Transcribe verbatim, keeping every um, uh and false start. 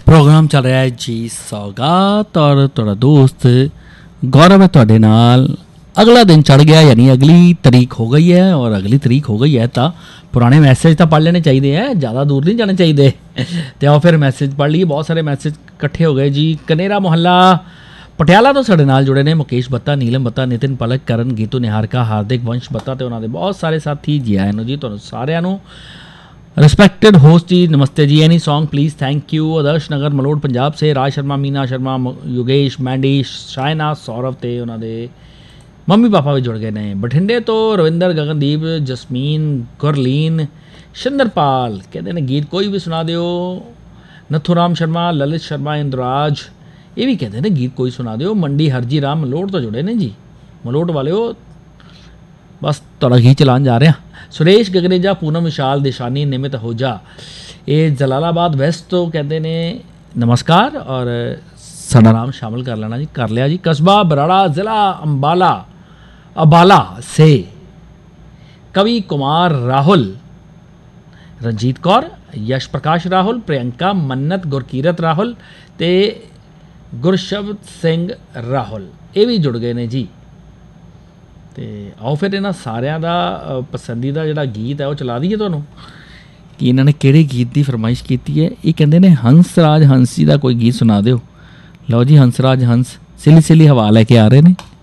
Programme चल रहा है जी सौगात और थोड़ा दोस्त गौरव है थोड़े नाल। अगला दिन चढ़ गया यानी अगली तरीक हो गई है और अगली तरीक हो गई है तो पुराने मैसेज तो पढ़ लेने चाहिए हैं, ज़्यादा दूर नहीं जाने चाहिए। तो आओ फिर मैसेज पढ़ लिए, बहुत सारे मैसेज इकट्ठे हो गए जी। कनेरा मोहल्ला पटियाला तो साढ़े नाल जुड़े ने मुकेश बत्ता, नीलम बत्ता, नितिन पलक, करण, गीतू निहारका, हार्दिक, वंश बत्ता तो उन्होंने बहुत सारे साथी जी आए जी। तो सारिਆਂ ਨੂੰ रिस्पैक्टेड होस्ट जी नमस्ते जी। Any song please thank you. Adarsh Nagar मलोड़ Punjab से राज शर्मा, मीना शर्मा, योगेश, मैंडी, शायना, सौरभ ते उन्होंने मम्मी पापा भी जुड़ गए ने। बठिंडे तो रविंदर, गगनदीप, जसमीन, गुरलीन, शिंदरपाल कहते हैं गीत कोई भी सुना दो। नथुराम शर्मा, ललित शर्मा, इंद्राज ये भी कहते हैं गीत कोई सुना दो। मंडी हरजी राम मलोड़ तो जुड़े ने जी। मलोड़ वाले हो बस थोड़ा गीत चलान जा रहे हैं। सुरेश गगरेजा, पूनम विशाल, दिशानी, निमित होजा ये जलालाबाद वेस्ट तो कहते ने नमस्कार और साडा नाम शामिल कर लेना जी, कर लिया जी। कस्बा बराड़ा, ज़िला अम्बाला अबाला से कवि कुमार राहुल, रंजीत कौर, यश प्रकाश राहुल, प्रियंका, मन्नत, गुरकीरत राहुल ते गुरशब्द सिंह राहुल ये भी जुड़ गए ने जी। तो आओ फिर इन्होंने सारिਆਂ ਦਾ पसंदीदा ਜਿਹੜਾ गीत है वो चला दीए ਤੁਹਾਨੂੰ कि इन्होंने ਕਿਹੜੇ गीत की फरमाइश की है। ये कहते हैं हंसराज हंस जी का कोई गीत सुना दो। लो जी हंसराज हंस सिली सिली हवा लैके आ रहे हैं।